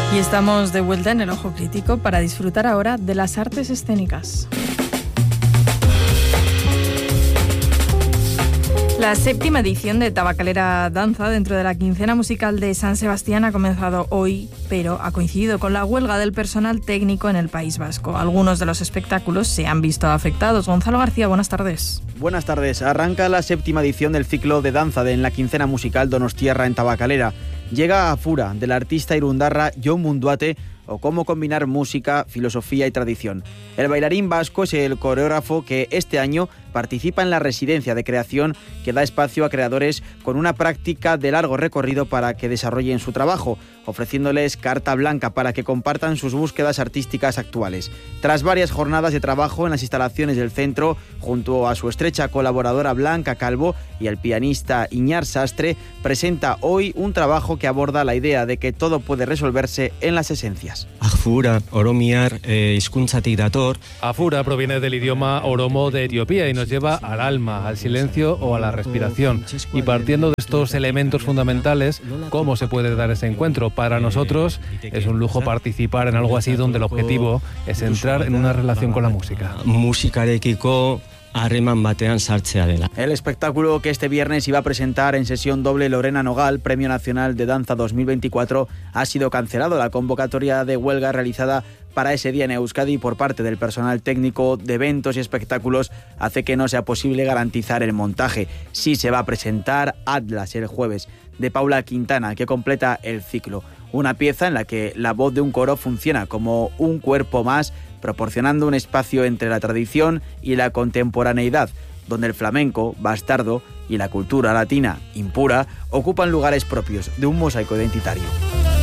Y estamos de vuelta en el Ojo Crítico para disfrutar ahora de las artes escénicas. La 7ª edición de Tabacalera Danza, dentro de la quincena musical de San Sebastián, ha comenzado hoy, pero ha coincidido con la huelga del personal técnico en el País Vasco. Algunos de los espectáculos se han visto afectados. Gonzalo García, buenas tardes. Buenas tardes. Arranca la 7ª edición del ciclo de danza en la quincena musical Donostiarra en Tabacalera. Llega a Fura, del artista irundarra Jon Munduate, o cómo combinar música, filosofía y tradición. El bailarín vasco es el coreógrafo que este año participa en la residencia de creación que da espacio a creadores con una práctica de largo recorrido para que desarrollen su trabajo, ofreciéndoles carta blanca para que compartan sus búsquedas artísticas actuales. Tras varias jornadas de trabajo en las instalaciones del centro, junto a su estrecha colaboradora Blanca Calvo y el pianista Iñar Sastre, presenta hoy un trabajo que aborda la idea de que todo puede resolverse en las esencias. Afura, oromiar, hizkuntzatik dator. Afura proviene del idioma oromo de Etiopía y nos lleva al alma, al silencio o a la respiración. Y partiendo de estos elementos fundamentales, ¿cómo se puede dar ese encuentro? Para nosotros es un lujo participar en algo así donde el objetivo es entrar en una relación con la música. Musikarekiko harreman batean sartzea dela. El espectáculo que este viernes iba a presentar en sesión doble Lorena Nogal, Premio Nacional de Danza 2024, ha sido cancelado. La convocatoria de huelga realizada para ese día en Euskadi por parte del personal técnico de eventos y espectáculos hace que no sea posible garantizar el montaje. Sí se va a presentar Atlas el jueves, de Paula Quintana, que completa el ciclo. Una pieza en la que la voz de un coro funciona como un cuerpo más, proporcionando un espacio entre la tradición y la contemporaneidad, donde el flamenco, bastardo, y la cultura latina, impura, ocupan lugares propios de un mosaico identitario.